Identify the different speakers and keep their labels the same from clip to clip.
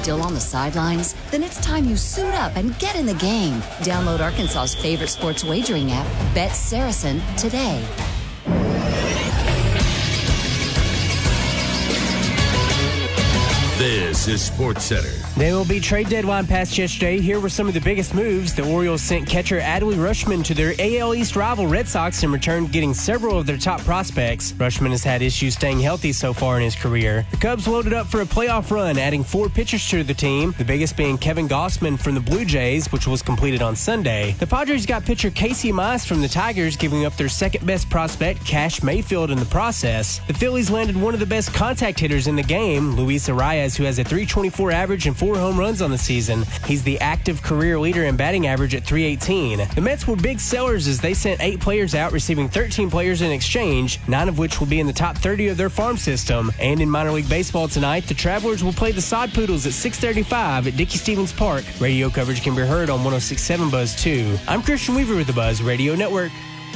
Speaker 1: still on the sidelines? Then it's time you suit up and get in the game. Download Arkansas's favorite sports wagering app, Bet Saracen, today.
Speaker 2: This is SportsCenter.
Speaker 3: There will be trade deadline passed yesterday. Here were some of the biggest moves. The Orioles sent catcher Adley Rutschman to their AL East rival Red Sox in return, getting several of their top prospects. Rutschman has had issues staying healthy so far in his career. The Cubs loaded up for a playoff run, adding 4 pitchers to the team, the biggest being Kevin Gausman from the Blue Jays, which was completed on Sunday. The Padres got pitcher Casey Mize from the Tigers, giving up their second-best prospect, Cash Mayfield, in the process. The Phillies landed one of the best contact hitters in the game, Luis Arias, who has a .324 average and 4 home runs on the season. He's the active career leader in batting average at .318. The Mets were big sellers as they sent 8 players out, receiving 13 players in exchange, 9 of which will be in the top 30 of their farm system. And in minor league baseball tonight, the Travelers will play the Sod Poodles at 6:35 at Dickey Stevens Park. Radio coverage can be heard on 106.7 Buzz 2. I'm Christian Weaver with the Buzz Radio Network.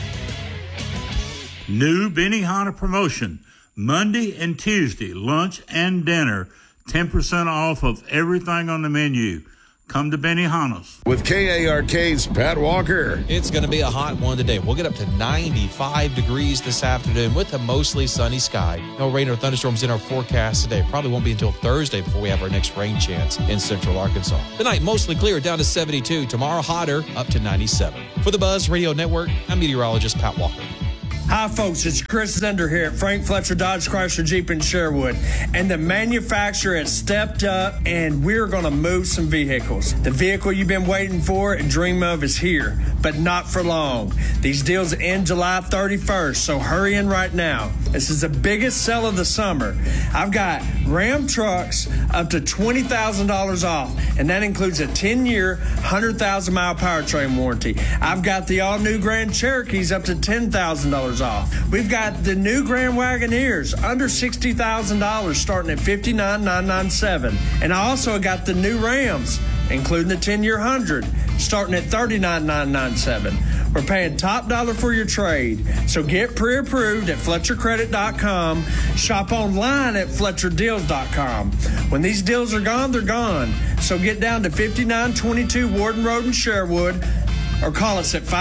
Speaker 2: New Benihana promotion. Monday and Tuesday, lunch and dinner. 10% off of everything on the menu. Come to Benihana's.
Speaker 4: With KARK's Pat Walker.
Speaker 5: It's going to be a hot one today. We'll get up to 95 degrees this afternoon with a mostly sunny sky. No rain or thunderstorms in our forecast today. Probably won't be until Thursday before we have our next rain chance in central Arkansas. Tonight, mostly clear, down to 72. Tomorrow, hotter, up to 97. For the Buzz Radio Network, I'm meteorologist Pat Walker.
Speaker 6: Hi, folks. It's Chris Zender here at Frank Fletcher Dodge Chrysler Jeep in Sherwood. And the manufacturer has stepped up, and we're going to move some vehicles. The vehicle you've been waiting for and dream of is here, but not for long. These deals end July 31st, so hurry in right now. This is the biggest sell of the summer. I've got Ram trucks up to $20,000 off, and that includes a 10-year, 100,000-mile powertrain warranty. I've got the all-new Grand Cherokees up to $10,000 off. We've got the new Grand Wagoneers under $60,000 starting at $59,997. And I also got the new Rams, including the 10-year 100, starting at $39,997. We're paying top dollar for your trade. So get pre-approved at FletcherCredit.com. Shop online at FletcherDeals.com. When these deals are gone, they're gone. So get down to 5922 Warden Road in Sherwood or call us at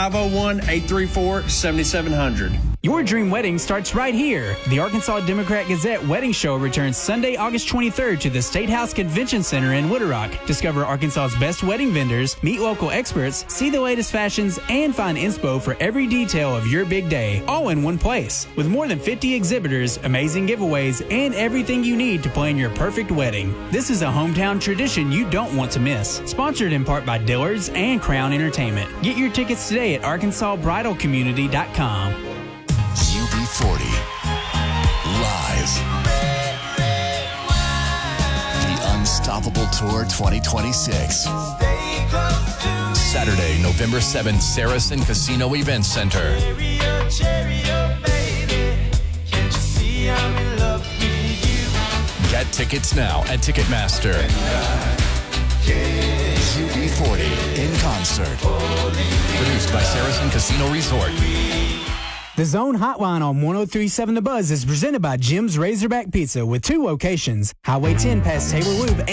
Speaker 6: 501-834-7700.
Speaker 7: Your dream wedding starts right here. The Arkansas Democrat Gazette Wedding Show returns Sunday, August 23rd to the State House Convention Center in Wooded Rock. Discover Arkansas's best wedding vendors, meet local experts, see the latest fashions, and find inspo for every detail of your big day, all in one place. With more than 50 exhibitors, amazing giveaways, and everything you need to plan your perfect wedding. This is a hometown tradition you don't want to miss. Sponsored in part by Dillard's and Crown Entertainment. Get your tickets today at ArkansasBridalCommunity.com.
Speaker 8: UB40 live. The Unstoppable Tour 2026. Saturday, November 7th, Saracen Casino Event Center. Get tickets now at Ticketmaster. UB40 in concert. Produced by Saracen Casino Resort.
Speaker 7: The Zone Hotline on 103.7 The Buzz is presented by Jim's Razorback Pizza with 2 locations, Highway 10 past Taylor Loop